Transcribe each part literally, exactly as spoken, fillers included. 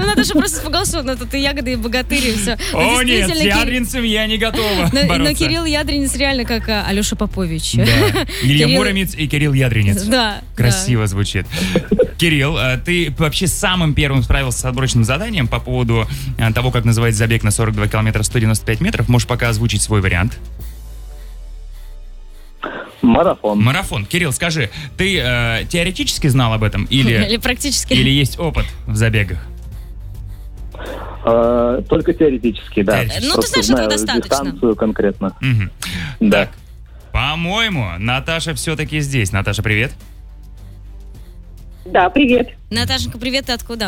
Ну, Наташа просто испугалась, что ну, тут и ягоды, и богатыри, и все. О, нет, с ядринцем я не готова но, бороться. но Кирилл Ядринец реально как а, Алеша Попович. Да. Илья Кирилл... Муромец и Кирилл Ядринец. Да. Красиво да. звучит. Кирилл, ты вообще самым первым справился с отборочным заданием по поводу того, как называется забег на сорок два километра сто девяносто пять метров. Можешь пока озвучить свой вариант? Марафон. Марафон. Кирилл, скажи, ты э, теоретически знал об этом или, или практически? Или есть опыт в забегах? Э, только теоретически, да. Теоретически. Ну, ты знаешь, этого достаточно. Дистанцию конкретно. Угу. Да. Так, по-моему, Наташа все-таки здесь. Наташа, привет. Да, привет. Наташенька, привет, ты откуда?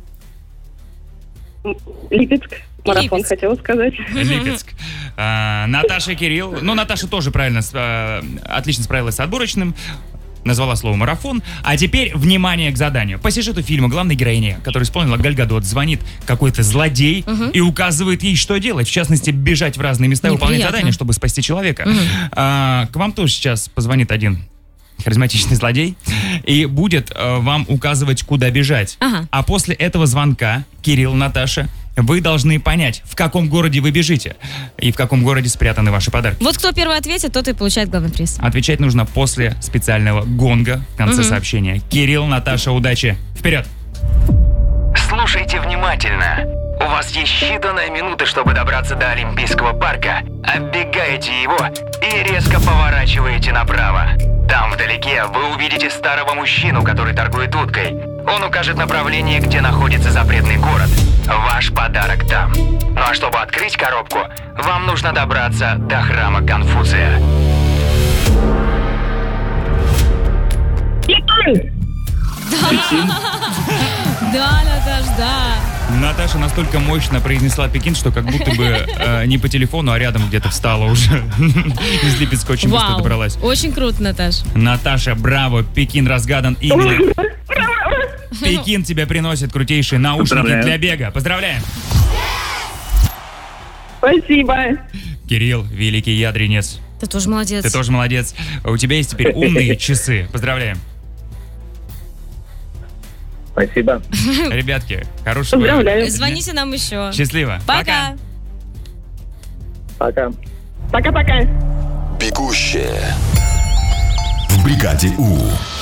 Липецк. Марафон, Липецк. хотела сказать. Липецк. А, Наташа и Кирилл. Ну, Наташа тоже правильно, а, отлично справилась с отборочным. Назвала слово «марафон». А теперь, внимание к заданию. По сюжету фильма главной героине, которую исполнила Галь Гадот, звонит какой-то злодей uh-huh. и указывает ей, что делать. В частности, бежать в разные места и выполнять задания, чтобы спасти человека. Uh-huh. А, к вам тоже сейчас позвонит один харизматичный злодей и будет а, вам указывать, куда бежать. Uh-huh. А после этого звонка, Кирилл, Наташа, вы должны понять, в каком городе вы бежите и в каком городе спрятаны ваши подарки. Вот кто первый ответит, тот и получает главный приз. Отвечать нужно после специального гонга в конце угу. сообщения. Кирилл, Наташа, удачи. Вперед! Слушайте внимательно. У вас есть считанные минуты, чтобы добраться до Олимпийского парка. Оббегаете его и резко поворачиваете направо. Там вдалеке вы увидите старого мужчину, который торгует уткой. Он укажет направление, где находится запретный город. Ваш подарок там. Ну а чтобы открыть коробку, вам нужно добраться до храма Конфуция. Да, Наташ, да. Наташа настолько мощно произнесла Пекин, что как будто бы э, не по телефону, а рядом где-то встала уже. Из Липецка очень быстро добралась. Очень круто, Наташ. Наташа, браво, Пекин разгадан именно. Пекин тебе приносит крутейшие наушники для бега. Поздравляем! Спасибо. Кирилл, великий ядринец. Ты тоже молодец. Ты тоже молодец. У тебя есть теперь умные часы. Поздравляем. Спасибо. Ребятки, хорошего. Поздравляю. Звоните нам еще. Счастливо. Пока. Пока. Пока-пока. Бегущая в бригаде У.